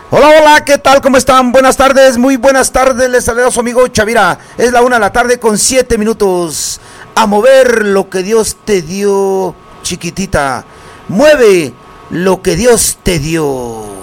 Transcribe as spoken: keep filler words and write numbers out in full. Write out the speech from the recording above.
Hola, hola, ¿qué tal? ¿Cómo están? Buenas tardes, muy buenas tardes. Les saluda su amigo Chavira. Es la una de la tarde con siete minutos. A mover lo que Dios te dio, chiquitita. Mueve lo que Dios te dio.